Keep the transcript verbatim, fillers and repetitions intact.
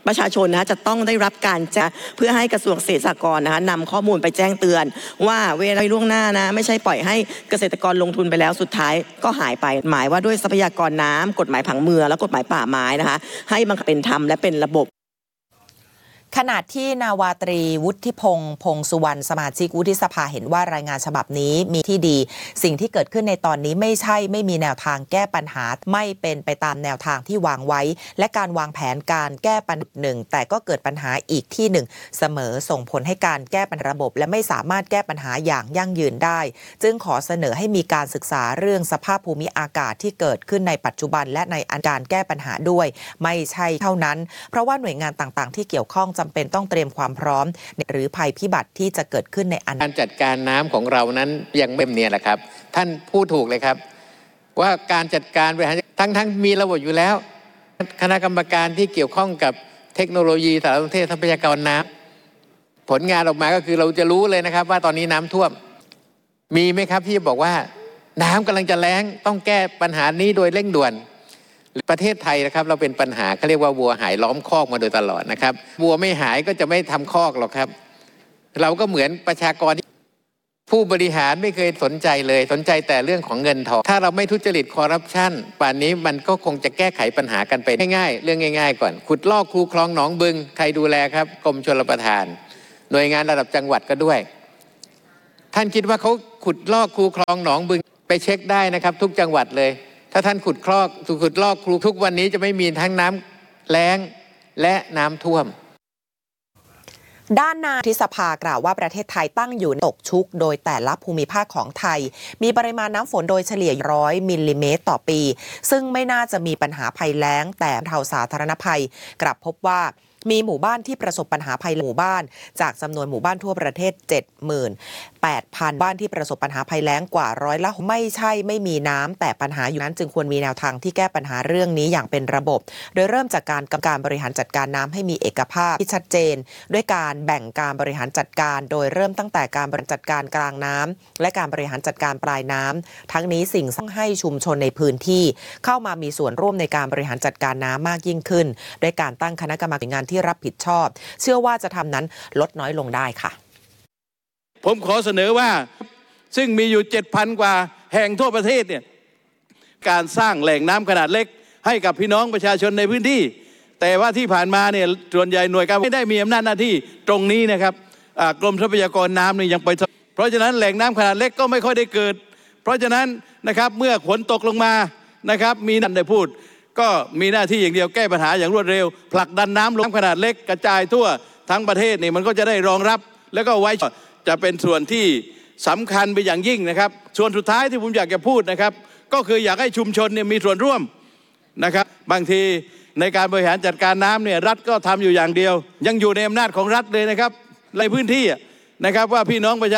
ประชาชนนะจะต้องได้รับการแจ้งเพื่อให้กระทรวงเกษตรและสหกรณ์นะคะนำข้อมูลไปแจ้งเตือนว่าเวลาล่วงหน้านะไม่ใช่ปล่อยให้เกษตรกรลงทุนไปแล้วสุดท้ายก็หายไปหมายว่าด้วยทรัพยากรน้ำกฎหมายผังเมืองและกฎหมายป่าไม้นะคะให้มันเป็นธรรมและเป็นระบบขณะที่นาวาตรีวุฒิพงษ์พงษ์สุวรรณสมาชิกวุฒิสภาเห็นว่ารายงานฉบับนี้มีที่ดีสิ่งที่เกิดขึ้นในตอนนี้ไม่ใช่ไม่มีแนวทางแก้ปัญหาไม่เป็นไปตามแนวทางที่วางไว้และการวางแผนการแก้ปัญหาหนึ่งแต่ก็เกิดปัญหาอีกที่หนึ่งเสมอส่งผลให้การแก้ปัญหาระบบและไม่สามารถแก้ปัญหาอย่างยั่งยืนได้จึงขอเสนอให้มีการศึกษาเรื่องสภาพภูมิอากาศที่เกิดขึ้นในปัจจุบันและในการแก้ปัญหาด้วยไม่ใช่เท่านั้นเพราะว่าหน่วยงานต่างๆที่เกี่ยวข้องจำเป็นต้องเตรียมความพร้อมหรือภัยพิบัติที่จะเกิดขึ้นในอนาคตการจัดการน้ำของเรานั้นยังไม่เนี่ยแหละครับท่านพูดถูกเลยครับว่าการจัดการบริหารทั้งทั้งมีระบบอยู่แล้วคณะกรรมการที่เกี่ยวข้องกับเทคโนโลยีสารสนเทศทรัพยากรน้ำผลงานออกมาก็คือเราจะรู้เลยนะครับว่าตอนนี้น้ำท่วมมีไหมครับที่บอกว่าน้ำกำลังจะแล้งต้องแก้ปัญหานี้โดยเร่งด่วนประเทศไทยนะครับเราเป็นปัญหาเขาเรียกว่าวัวหายล้อมคอกมาโดยตลอดนะครับวัวไม่หายก็จะไม่ทำคอกหรอกครับเราก็เหมือนประชากรผู้บริหารไม่เคยสนใจเลยสนใจแต่เรื่องของเงินทองถ้าเราไม่ทุจริตคอร์รัปชันป่านนี้มันก็คงจะแก้ไขปัญหากันไปง่ายๆเรื่องง่ายๆก่อนขุดลอกคูคลองหนองบึงใครดูแลครับกรมชลประทานหน่วยงานระดับจังหวัดก็ด้วยท่านคิดว่าเขาขุดลอกคูคลองหนองบึงไปเช็คได้นะครับทุกจังหวัดเลยถ้าท่านขุดคลอกขุดลอกครูทุกวันนี้จะไม่มีทั้งน้ำแล้งและน้ำท่วมด้านนายทิสภากล่าวว่าประเทศไทยตั้งอยู่ตกชุกโดยแต่ละภูมิภาคของไทยมีปริมาณน้ำฝนโดยเฉลี่ยร้อยมิลลิเมตรต่อปีซึ่งไม่น่าจะมีปัญหาภัยแล้งแต่เท่าสาธารณภัยกลับพบว่ามีหมู่บ้านที่ประสบปัญหาภัยหมู่บ้านจากจำนวนหมู่บ้านทั่วประเทศ เจ็ดหมื่นแปดพัน บ้านที่ประสบปัญหาภัยแล้งกว่าร้อยละไม่ใช่ไม่มีน้ำแต่ปัญหาอยู่นั้นจึงควรมีแนวทางที่แก้ปัญหาเรื่องนี้อย่างเป็นระบบโดยเริ่มจากการกำกับการบริหารจัดการน้ำให้มีเอกภาพที่ชัดเจนด้วยการแบ่งการบริหารจัดการโดยเริ่มตั้งแต่การบริหารจัดการกลางน้ำและการบริหารจัดการปลายน้ำทั้งนี้สิ่งต้องให้ชุมชนในพื้นที่เข้ามามีส่วนร่วมในการบริหารจัดการน้ำมากยิ่งขึ้นด้วยการตั้งคณะกรรมการที่รับผิดชอบเชื่อว่าจะทำนั้นลดน้อยลงได้ค่ะผมขอเสนอว่าซึ่งมีอยู่ เจ็ดพัน กว่าแห่งทั่วประเทศเนี่ยการสร้างแหล่งน้ำขนาดเล็กให้กับพี่น้องประชาชนในพื้นที่แต่ว่าที่ผ่านมาเนี่ยส่วนใหญ่หน่วยการไม่ได้มีอำนาจหน้าที่ตรงนี้นะครับกรมทรัพยากรน้ำนี่ยังไปเพราะฉะนั้นแหล่งน้ำขนาดเล็กก็ไม่ค่อยได้เกิดเพราะฉะนั้นนะครับเมื่อฝนตกลงมานะครับมีนั่นได้พูดก็มีหน้าที่อย่างเดียวแก้ปัญหาอย่างรวดเร็วผลักดันน้ำลงขนาดเล็กกระจายทั่วทั้งประเทศนี่มันก็จะได้รองรับแล้วก็ไว้จะเป็นส่วนที่สำคัญไปอย่างยิ่งนะครับส่วนสุดท้ายที่ผมอยากจะพูดนะครับก็คืออยากให้ชุมชนเนี่ยมีส่วนร่วมนะครับบางทีในการบริหารจัดการน้ำเนี่ยรัฐก็ทำอยู่อย่างเดียวยังอยู่ในอำนาจของรัฐเลยนะครับในพื้นที่นะครับว่าพี่น้องประชา